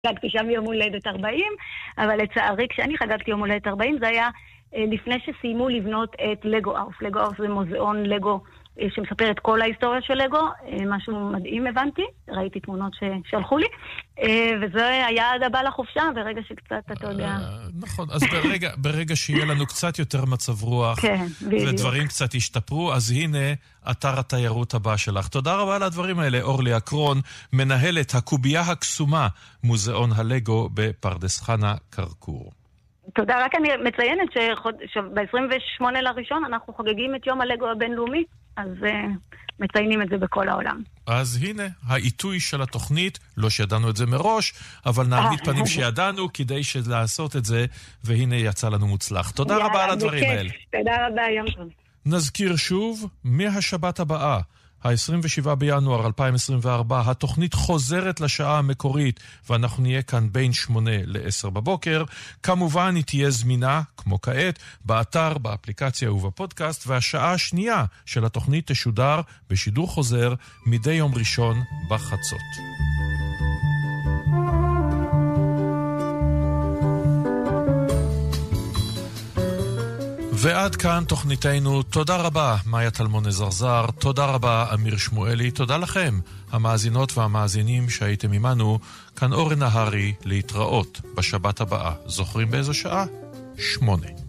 חגגתי שם יום הולדת 40, אבל לצערי כשאני חגגתי יום הולדת 40 זה היה לפני שסיימו לבנות את לגו אאוס. לגו אאוס זה מוזיאון לגו שמספר את כל ההיסטוריה של לגו, משהו מדהים הבנתי, ראיתי תמונות ששלחו לי, וזה היה עד הבא לחופשה, ברגע שקצת, אתה יודע... נכון, אז ברגע שיהיה לנו קצת יותר מצב רוח, ודברים קצת ישתפרו, אז הנה אתר התיירות הבא שלך. תודה רבה על הדברים האלה, אורלי אקרון, מנהלת הקובייה הקסומה, מוזיאון הלגו בפרדס חנה קרקור. תודה, רק אני מציינת שב-28 לראשון אנחנו חוגגים את יום הלגו הבינלאומי, אז מציינים את זה בכל העולם. אז הנה, העיתוי של התוכנית, לא שידענו את זה מראש, אבל נעמיד פנים שידענו כדי לעשות את זה, והנה יצא לנו מוצלח. תודה רבה על הדברים האלה. תודה רבה, יום טוב. נזכיר שוב, מהשבת הבאה, ה-27 בינואר 2024, התוכנית חוזרת לשעה המקורית, ואנחנו נהיה כאן בין 8 ל-10 בבוקר. כמובן היא תהיה זמינה, כמו כעת, באתר, באפליקציה ובפודקאסט, והשעה השנייה של התוכנית תשודר בשידור חוזר מדי יום ראשון בחצות. ועד כאן תוכניתנו. תודה רבה מאיה טלמון זרזר, תודה רבה אמיר שמואלי, תודה לכם המאזינות והמאזינים שהייתם עמנו. כאן אורן נהרי, להתראות בשבת הבאה. זוכרים באיזו שעה? 8.